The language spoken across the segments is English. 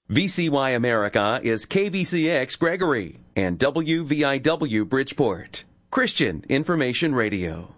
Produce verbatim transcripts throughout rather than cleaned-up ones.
V C Y America is K V C X Gregory and W V I W Bridgeport. Christian Information Radio.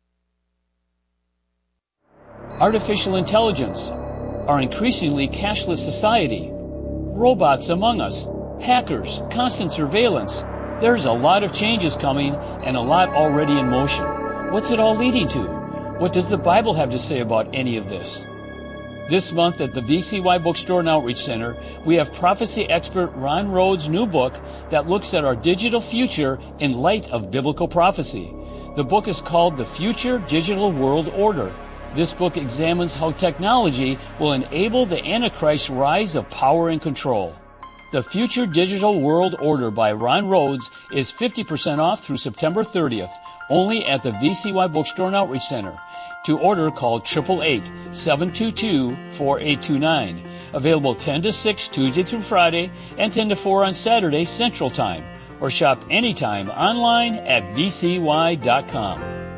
Artificial intelligence, our increasingly cashless society, robots among us, hackers, constant surveillance. There's a lot of changes coming and a lot already in motion. What's it all leading to? What does the Bible have to say about any of this? This month at the V C Y Bookstore and Outreach Center, we have prophecy expert Ron Rhodes' new book that looks at our digital future in light of biblical prophecy. The book is called The Future Digital World Order. This book examines how technology will enable the Antichrist's rise of power and control. The Future Digital World Order by Ron Rhodes is fifty percent off through September thirtieth, only at the V C Y Bookstore and Outreach Center. To order, call eight eight eight, seven two two, four eight two nine. Available ten to six Tuesday through Friday and ten to four on Saturday Central Time. Or shop anytime online at v c y dot com.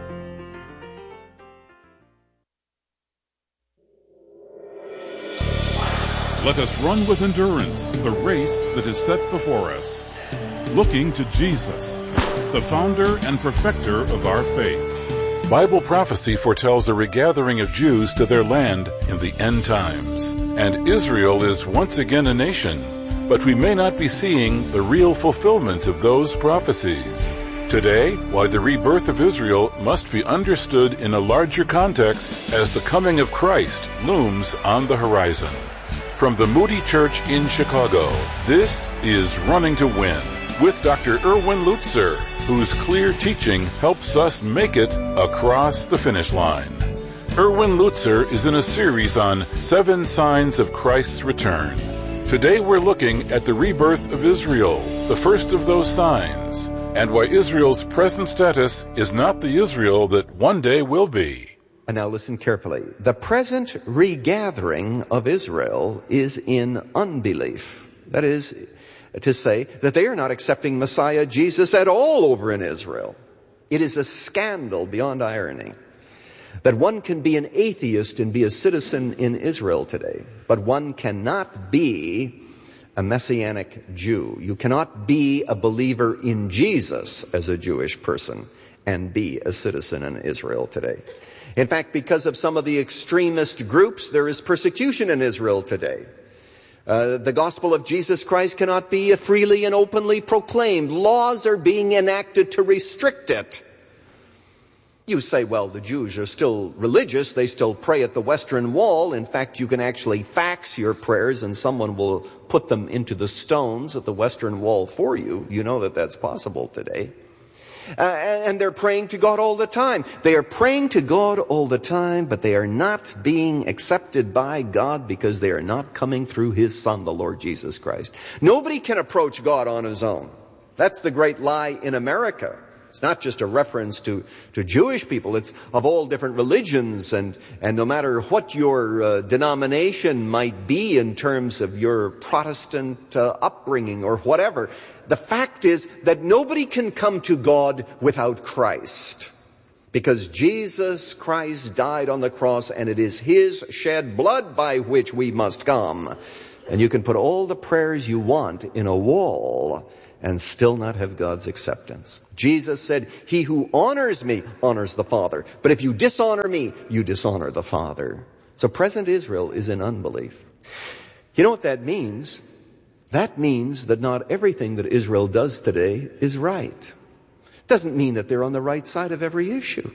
Let us run with endurance the race that is set before us, looking to Jesus, the founder and perfecter of our faith. Bible prophecy foretells a regathering of Jews to their land in the end times, and Israel is once again a nation, but we may not be seeing the real fulfillment of those prophecies. Today, why the rebirth of Israel must be understood in a larger context as the coming of Christ looms on the horizon. From the Moody Church in Chicago, this is Running to Win with Doctor Erwin Lutzer, whose clear teaching helps us make it across the finish line. Erwin Lutzer is in a series on seven signs of Christ's return. Today we're looking at the rebirth of Israel, the first of those signs, and why Israel's present status is not the Israel that one day will be. And now listen carefully. The present regathering of Israel is in unbelief. That is to say that they are not accepting Messiah Jesus at all over in Israel. It is a scandal beyond irony that one can be an atheist and be a citizen in Israel today, but one cannot be a Messianic Jew. You cannot be a believer in Jesus as a Jewish person and be a citizen in Israel today. In fact, because of some of the extremist groups, there is persecution in Israel today. Uh, the gospel of Jesus Christ cannot be freely and openly proclaimed. Laws are being enacted to restrict it. You say, well, the Jews are still religious. They still pray at the Western Wall. In fact, you can actually fax your prayers and someone will put them into the stones at the Western Wall for you. You know that that's possible today. Uh, and, and they're praying to God all the time. They are praying to God all the time, but they are not being accepted by God because they are not coming through His Son, the Lord Jesus Christ. Nobody can approach God on his own. That's the great lie in America. It's not just a reference to, to Jewish people. It's of all different religions, and, and no matter what your uh, denomination might be in terms of your Protestant uh, upbringing or whatever, the fact is that nobody can come to God without Christ. Because Jesus Christ died on the cross, and it is His shed blood by which we must come. And you can put all the prayers you want in a wall and still not have God's acceptance. Jesus said, he who honors me honors the Father. But if you dishonor me, you dishonor the Father. So present Israel is in unbelief. You know what that means? That means that not everything that Israel does today is right. Doesn't mean that they're on the right side of every issue.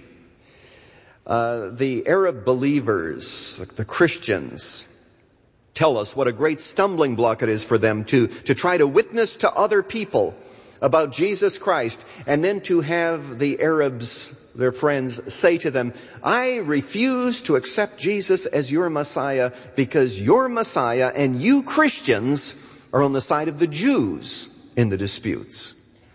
Uh, the Arab believers, the Christians, tell us what a great stumbling block it is for them to, to try to witness to other people about Jesus Christ, and then to have the Arabs, their friends, say to them, I refuse to accept Jesus as your Messiah because your Messiah and you Christians are on the side of the Jews in the disputes.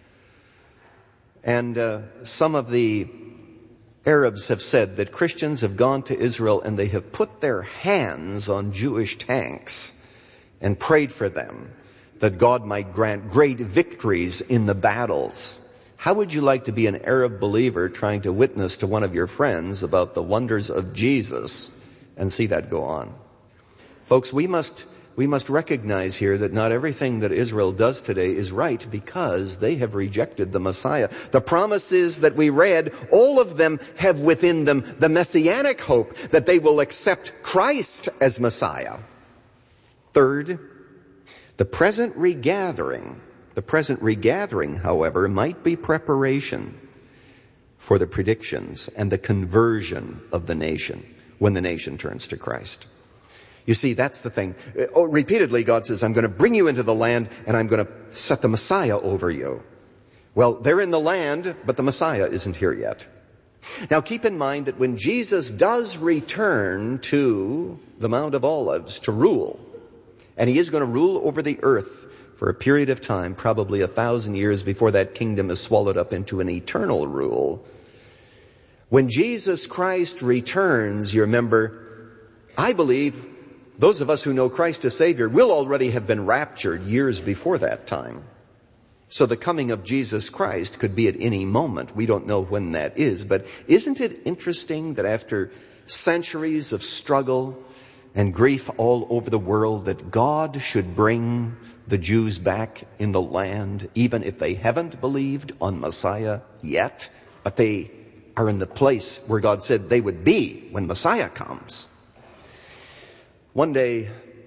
And uh, some of the Arabs have said that Christians have gone to Israel and they have put their hands on Jewish tanks and prayed for them, that God might grant great victories in the battles. How would you like to be an Arab believer trying to witness to one of your friends about the wonders of Jesus and see that go on? Folks, we must we must recognize here that not everything that Israel does today is right because they have rejected the Messiah. The promises that we read, all of them have within them the messianic hope that they will accept Christ as Messiah. Third, the present regathering, the present regathering, however, might be preparation for the predictions and the conversion of the nation when the nation turns to Christ. You see, that's the thing. Oh, repeatedly, God says, I'm going to bring you into the land and I'm going to set the Messiah over you. Well, they're in the land, but the Messiah isn't here yet. Now, keep in mind that when Jesus does return to the Mount of Olives to rule, and he is going to rule over the earth for a period of time, probably a thousand years before that kingdom is swallowed up into an eternal rule. When Jesus Christ returns, you remember, I believe those of us who know Christ as Savior will already have been raptured years before that time. So the coming of Jesus Christ could be at any moment. We don't know when that is. But isn't it interesting that after centuries of struggle and grief all over the world, that God should bring the Jews back in the land, even if they haven't believed on Messiah yet, but they are in the place where God said they would be when Messiah comes. One day,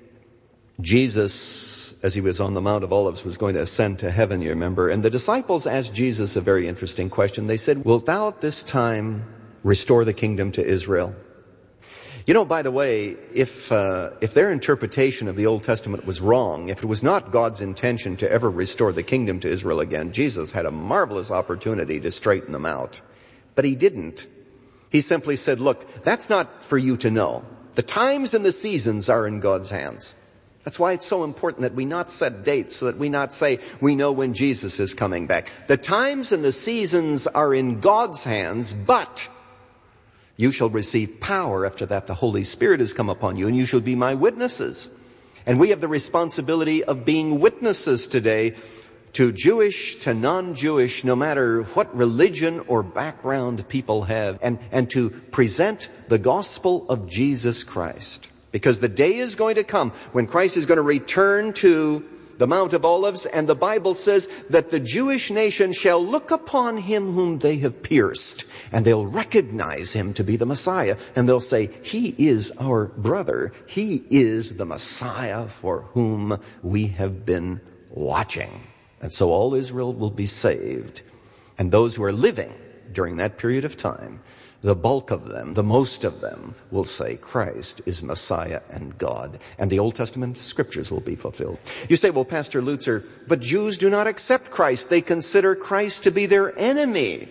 Jesus, as he was on the Mount of Olives, was going to ascend to heaven, you remember, and the disciples asked Jesus a very interesting question. They said, "Wilt thou at this time restore the kingdom to Israel?" You know, by the way, if uh, if their interpretation of the Old Testament was wrong, if it was not God's intention to ever restore the kingdom to Israel again, Jesus had a marvelous opportunity to straighten them out. But he didn't. He simply said, look, that's not for you to know. The times and the seasons are in God's hands. That's why it's so important that we not set dates, so that we not say we know when Jesus is coming back. The times and the seasons are in God's hands, but you shall receive power. After that, the Holy Spirit has come upon you, and you shall be my witnesses. And we have the responsibility of being witnesses today to Jewish, to non-Jewish, no matter what religion or background people have, and, and to present the gospel of Jesus Christ. Because the day is going to come when Christ is going to return to the Mount of Olives, and the Bible says that the Jewish nation shall look upon him whom they have pierced, and they'll recognize him to be the Messiah, and they'll say, he is our brother. He is the Messiah for whom we have been watching. And so all Israel will be saved. And those who are living during that period of time, the bulk of them, the most of them, will say Christ is Messiah and God. And the Old Testament scriptures will be fulfilled. You say, well, Pastor Lutzer, but Jews do not accept Christ. They consider Christ to be their enemy.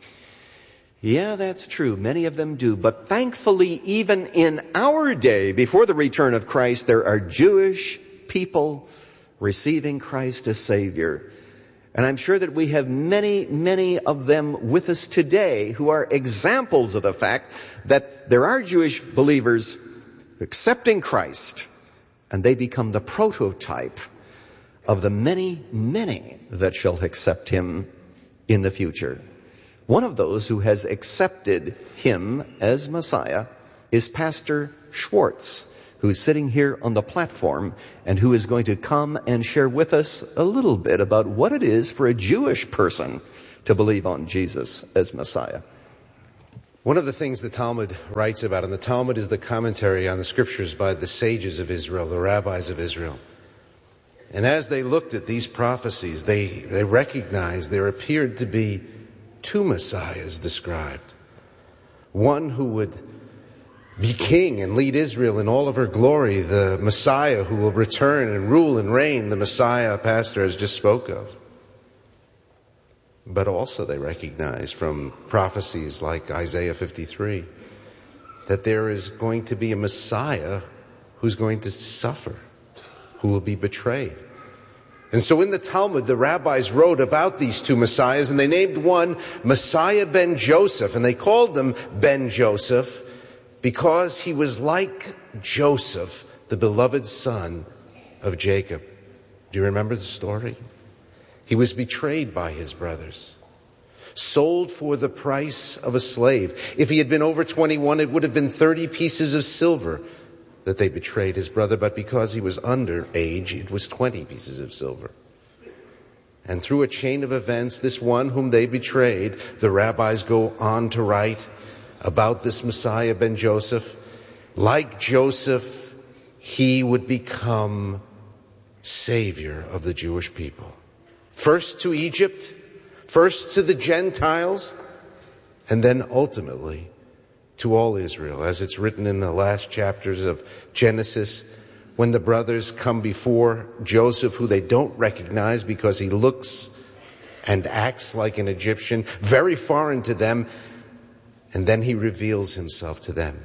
Yeah, that's true. Many of them do. But thankfully, even in our day, before the return of Christ, there are Jewish people receiving Christ as Savior. And I'm sure that we have many, many of them with us today who are examples of the fact that there are Jewish believers accepting Christ, and they become the prototype of the many, many that shall accept him in the future. One of those who has accepted him as Messiah is Pastor Schwartz, who's sitting here on the platform and who is going to come and share with us a little bit about what it is for a Jewish person to believe on Jesus as Messiah. One of the things the Talmud writes about, and the Talmud is the commentary on the scriptures by the sages of Israel, the rabbis of Israel. And as they looked at these prophecies, they, they recognized there appeared to be two Messiahs described. One who would be king and lead Israel in all of her glory, the Messiah who will return and rule and reign, the Messiah Pastor has just spoke of. But also they recognize from prophecies like Isaiah fifty-three that there is going to be a Messiah who's going to suffer, who will be betrayed. And so in the Talmud, the rabbis wrote about these two Messiahs, and they named one Messiah ben Joseph, and they called him Ben Joseph because he was like Joseph, the beloved son of Jacob. Do you remember the story? He was betrayed by his brothers, sold for the price of a slave. If he had been over twenty-one, it would have been thirty pieces of silver. that they betrayed his brother, but because he was underage, it was twenty pieces of silver. And through a chain of events, this one whom they betrayed, the rabbis go on to write about this Messiah ben Joseph. Like Joseph, he would become Savior of the Jewish people. First to Egypt, first to the Gentiles, and then ultimately to all Israel, as it's written in the last chapters of Genesis, when the brothers come before Joseph, who they don't recognize because he looks and acts like an Egyptian, very foreign to them, and then he reveals himself to them.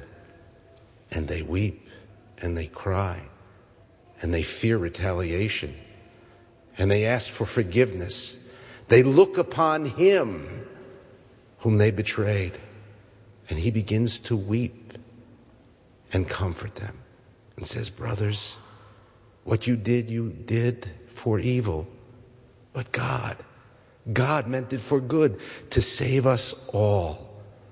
And they weep, and they cry, and they fear retaliation, and they ask for forgiveness. They look upon him whom they betrayed, and he begins to weep and comfort them and says, brothers, what you did, you did for evil, but God, God meant it for good, to save us all,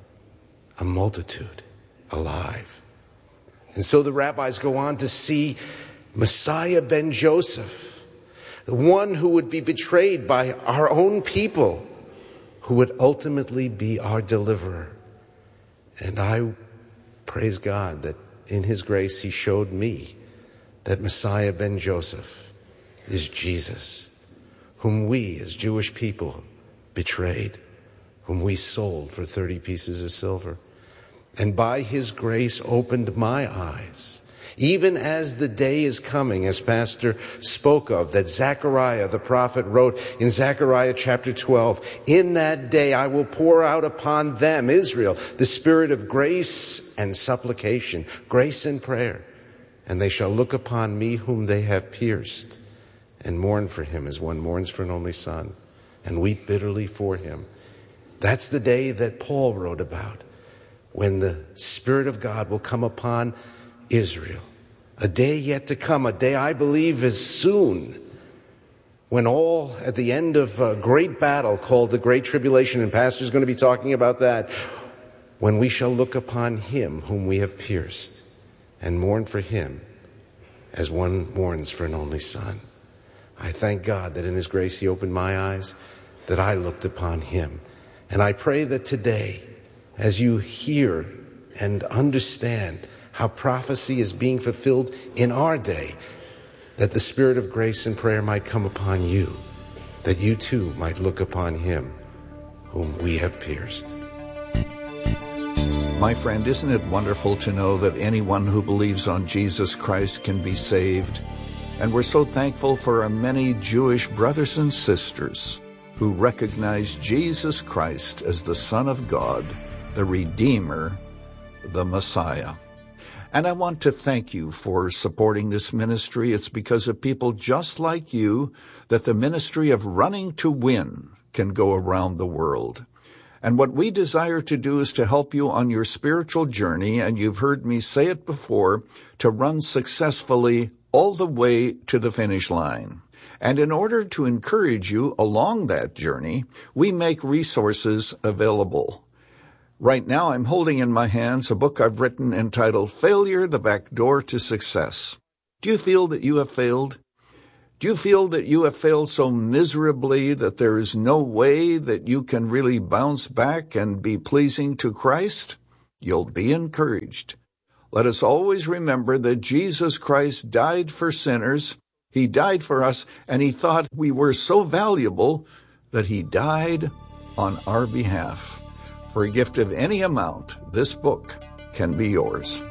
a multitude alive. And so the rabbis go on to see Messiah ben Joseph, the one who would be betrayed by our own people, who would ultimately be our deliverer. And I praise God that in his grace he showed me that Messiah ben Joseph is Jesus, whom we as Jewish people betrayed, whom we sold for thirty pieces of silver. And by his grace opened my eyes, even as the day is coming, as Pastor spoke of, that Zechariah the prophet wrote in Zechariah chapter twelve, in that day I will pour out upon them, Israel, the spirit of grace and supplication, grace and prayer. And they shall look upon me whom they have pierced, and mourn for him as one mourns for an only son, and weep bitterly for him. That's the day that Paul wrote about, when the Spirit of God will come upon Israel. A day yet to come, a day I believe is soon, when all, at the end of a great battle called the Great Tribulation, and Pastor's going to be talking about that, when we shall look upon him whom we have pierced and mourn for him as one mourns for an only son. I thank God that in his grace he opened my eyes, that I looked upon him. And I pray that today, as you hear and understand how prophecy is being fulfilled in our day, that the spirit of grace and prayer might come upon you, that you too might look upon him whom we have pierced. My friend, isn't it wonderful to know that anyone who believes on Jesus Christ can be saved? And we're so thankful for our many Jewish brothers and sisters who recognize Jesus Christ as the Son of God, the Redeemer, the Messiah. And I want to thank you for supporting this ministry. It's because of people just like you that the ministry of Running to Win can go around the world. And what we desire to do is to help you on your spiritual journey, and you've heard me say it before, to run successfully all the way to the finish line. And in order to encourage you along that journey, we make resources available. Right now, I'm holding in my hands a book I've written entitled Failure, the Back Door to Success. Do you feel that you have failed? Do you feel that you have failed so miserably that there is no way that you can really bounce back and be pleasing to Christ? You'll be encouraged. Let us always remember that Jesus Christ died for sinners. He died for us, and he thought we were so valuable that he died on our behalf. For a gift of any amount, this book can be yours.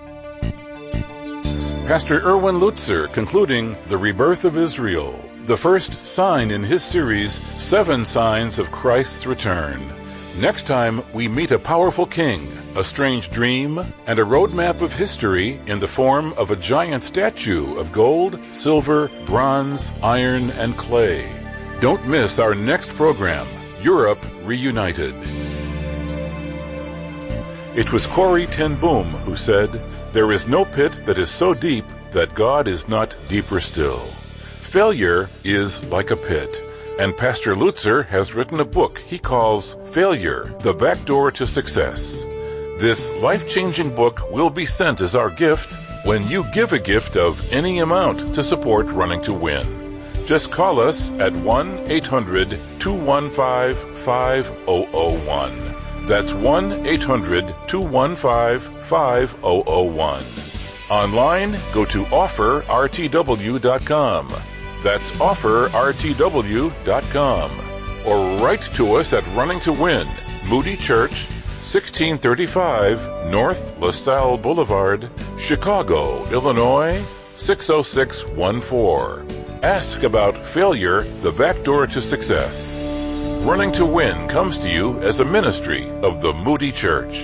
Pastor Erwin Lutzer concluding The Rebirth of Israel, the first sign in his series, Seven Signs of Christ's Return. Next time, we meet a powerful king, a strange dream, and a roadmap of history in the form of a giant statue of gold, silver, bronze, iron, and clay. Don't miss our next program, Europe Reunited. It was Corrie ten Boom who said, "There is no pit that is so deep that God is not deeper still." Failure is like a pit, and Pastor Lutzer has written a book he calls Failure, the Back Door to Success. This life-changing book will be sent as our gift when you give a gift of any amount to support Running to Win. Just call us at one eight hundred two one five five zero zero one. That's one eight hundred two one five five zero zero one. Online, go to offer r t w dot com. That's offer r t w dot com. Or write to us at Running to Win, Moody Church, sixteen thirty-five North LaSalle Boulevard, Chicago, Illinois, six oh six one four. Ask about Failure, the Back Door to Success. Running to Win comes to you as a ministry of the Moody Church.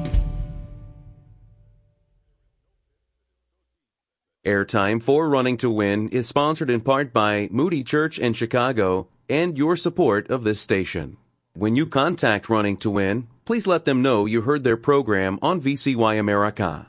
Airtime for Running to Win is sponsored in part by Moody Church in Chicago and your support of this station. When you contact Running to Win, please let them know you heard their program on V C Y America.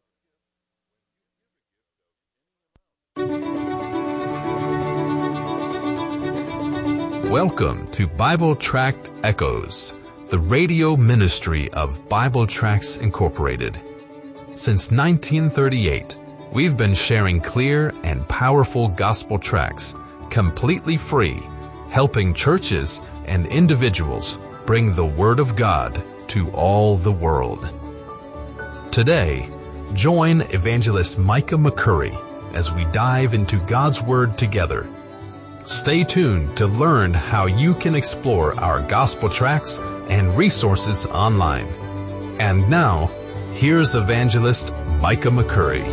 Welcome to Bible Tract Echoes, the radio ministry of Bible Tracts Incorporated. Since nineteen thirty-eight, we've been sharing clear and powerful gospel tracts, completely free, helping churches and individuals bring the Word of God to all the world. Today, join Evangelist Micah McCurry as we dive into God's Word together. Stay tuned to learn how you can explore our gospel tracts and resources online. And now, here's Evangelist Micah McCurry.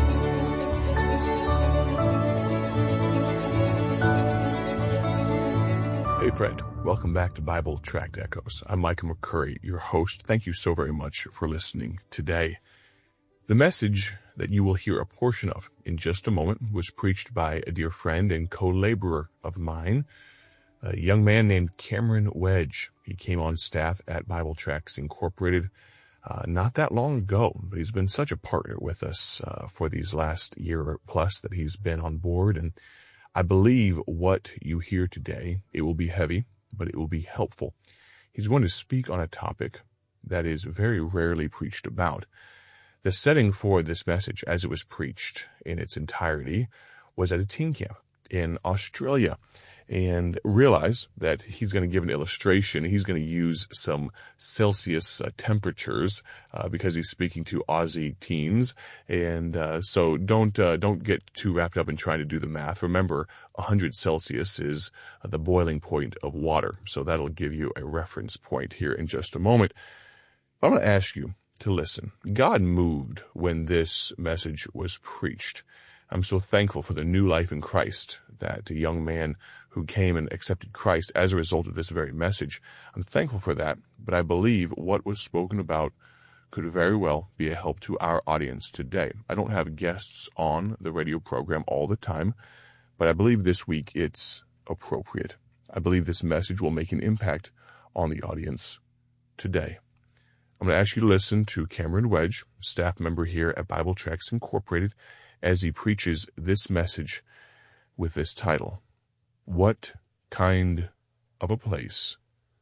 Hey friend, welcome back to Bible Tract Echoes. I'm Micah McCurry, your host. Thank you so very much for listening today. The message that you will hear a portion of in just a moment was preached by a dear friend and co-laborer of mine, a young man named Cameron Wedge. He came on staff at Bible Tracts Incorporated uh, not that long ago, but he's been such a partner with us uh, for these last year plus that he's been on board. And I believe what you hear today, it will be heavy, but it will be helpful. He's going to speak on a topic that is very rarely preached about. The setting for this message, as it was preached in its entirety, was at a teen camp in Australia. And realize that he's going to give an illustration. He's going to use some Celsius uh, temperatures uh, because he's speaking to Aussie teens. And uh, so don't uh, don't get too wrapped up in trying to do the math. Remember, one hundred Celsius is uh, the boiling point of water. So that'll give you a reference point here in just a moment. I'm going to ask you to listen. God moved when this message was preached. I'm so thankful for the new life in Christ that a young man who came and accepted Christ as a result of this very message. I'm thankful for that, but I believe what was spoken about could very well be a help to our audience today. I don't have guests on the radio program all the time, but I believe this week it's appropriate. I believe this message will make an impact on the audience today. I'm going to ask you to listen to Cameron Wedge, staff member here at Bible Tracts Incorporated, as he preaches this message with this title: What kind of a place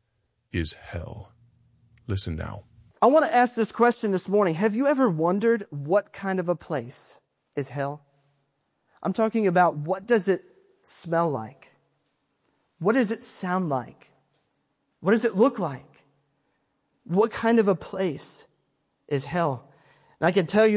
is hell? Listen now. I want to ask this question this morning. Have you ever wondered what kind of a place is hell? I'm talking about, what does it smell like? What does it sound like? What does it look like? What kind of a place is hell? And I can tell you